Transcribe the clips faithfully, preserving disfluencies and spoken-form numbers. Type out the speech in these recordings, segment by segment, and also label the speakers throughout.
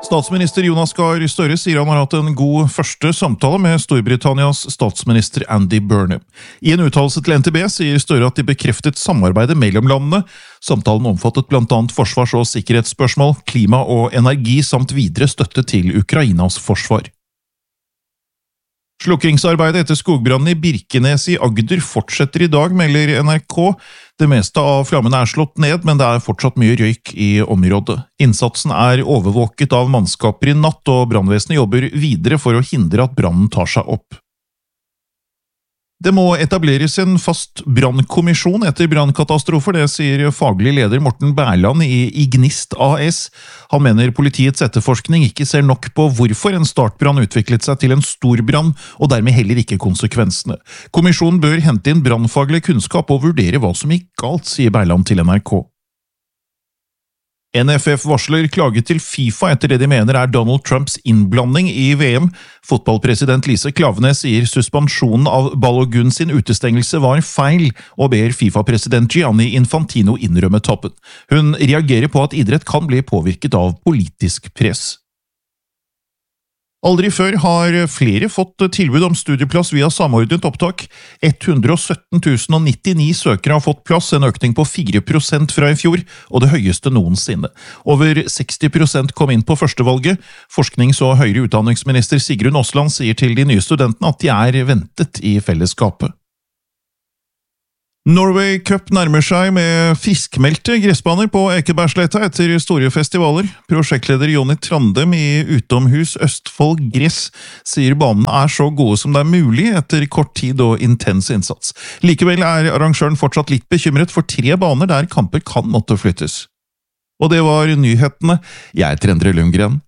Speaker 1: Statsminister Jonas Gahr Støre sier han har hatt en god første samtale med Storbritannias statsminister Andy Burnham. I en uttalelse til N T B sier Støre at de bekreftet samarbeidet mellom landene. Samtalen omfattet blant annet forsvars- og sikkerhetsspørsmål, klima og energi samt videre støtte til Ukrainas forsvar. Slukkingsarbeidet etter skogbrannen i Birkenes i Agder fortsetter i dag, melder N R K. Det meste av flammene er slått ned, men det er fortsatt mye røyk i området. Innsatsen er overvåket av mannskaper i natt, og brannvesenet jobber videre for å hindre at brannen tar seg opp. Det må etableres en fast brannkommisjon etter brannkatastrofer, det sier faglig leder Morten Berland i Ignist A S. Han mener politiets etterforskning ikke ser nok på hvorfor en startbrann utviklet seg til en stor brann, og dermed heller ikke konsekvensene. Kommisjonen bør hente inn brannfaglig kunnskap og vurdere hva som gikk galt, sier Berland til N R K. N F F varsler klage til FIFA etter det de mener er Donald Trumps innblanding i V M. Fotballpresident Lise Klaveness sier suspensjonen av Balogun sin utestengelse var feil, og ber FIFA-president Gianni Infantino innrømme tappen. Hun reagerer på at idrett kan bli påvirket av politisk press. Aldri før har flere fått tilbud om studieplass via samordnet opptak. ett hundre og sytten tusen nittini søkere har fått plass, en økning på fire prosent fra i fjor, og det høyeste noensinne. Over seksti prosent kom inn på førstevalget. Forsknings- og høyere utdanningsminister Sigrun Osland sier til de nye studentene at de er ventet i fellesskapet. Norway Cup nærmer seg med friskmeldte gressbaner på Ekebergsletta etter store festivaler. Prosjektleder Jonny Trandem i Utomhus Østfold Gress sier banene er så gode som det er mulig etter kort tid og intens innsats. Likevel er arrangøren fortsatt litt bekymret for tre baner der kamper kan måtte flyttes. Og det var nyhetene. Jeg er Endre Lundgren.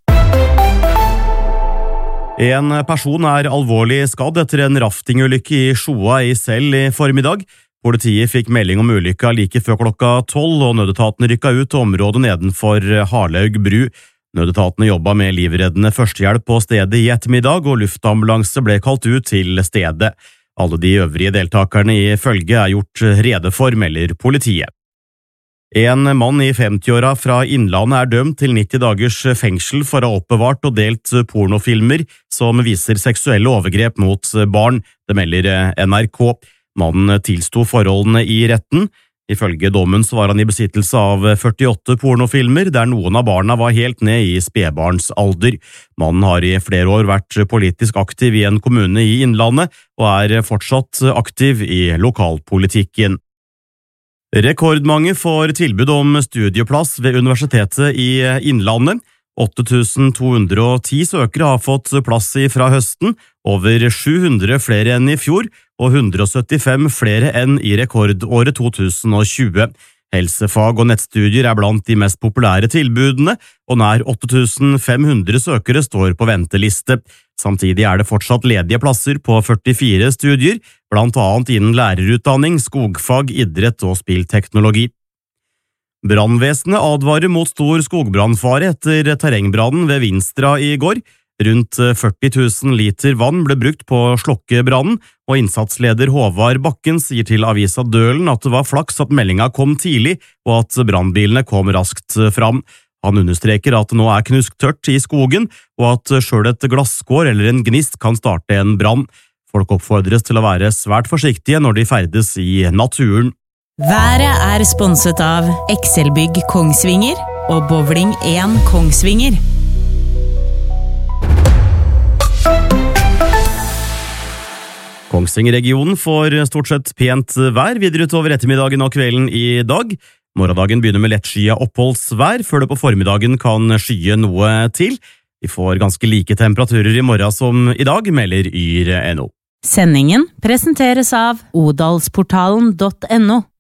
Speaker 2: En person er alvorlig skadd etter en raftingulykke i Sjoa i Sel i formiddag. Politiet fikk melding om ulykka like før klokka tolv, og nødetaten rykka ut til området nedenfor Harlaug bru. Nødetatene jobba med livreddende førstehjelp på stedet i ettermiddag, og luftambulanse ble kalt ut til stedet. Alle de øvrige deltakerne i følget er gjort rede for, melder politiet. En mann i femtiåra fra Innlandet er dømt til nitti dagers fengsel for å ha oppbevart og delt pornofilmer som viser seksuelle overgrep mot barn, det melder N R K. Mannen tilsto forholdene i retten. Ifølge dommen så var han i besittelse av førtiåtte pornofilmer, der noen av barna var helt ned i spedbarnsalder. Mannen har i flere år vært politisk aktiv i en kommune i Innlandet, og er fortsatt aktiv i lokalpolitikken. Rekordmange får tilbud om studieplass ved Universitetet i Innlandet. åtte tusen to hundre og ti søkere har fått plass i fra høsten, over sju hundre flere enn i fjor, og hundre og syttifem flere enn i rekordåret to tusen og tjue. Helsefag og nettstudier er blant de mest populære tilbudene, og nær åtte tusen fem hundre søkere står på venteliste. Samtidig er det fortsatt ledige plasser på førtifire studier, blant annet innen lærerutdanning, skogfag, idrett og spillteknologi. Brannvesenet advarer mot stor skogbrannfare etter terrengbrannen ved Vinstra i går. Rundt førti tusen liter vann ble brukt på å slokke brannen, og innsatsleder Håvard Bakken sier til avisa Dølen at det var flaks at meldinga kom tidlig, og at brannbilene kom raskt fram. Han understreker at det nå er knusktørt i skogen, og at selv et glasskår eller en gnist kan starte en brann. Folk oppfordres til å være svært forsiktige når de ferdes i naturen.
Speaker 3: Været er sponset av Excelbygg Kongsvinger og Bowling én Kongsvinger.
Speaker 2: Kongsvinger-regionen får stort sett pent vær videre utover ettermiddagen og kvelden i dag. Morgendagen begynner med lettskyet oppholdsvær, før det på formiddagen kan skye noe til. Vi får ganske like temperaturer i morgen som i dag, melder yr punktum no.
Speaker 3: Sendingen presenteres av odalsportalen punktum no.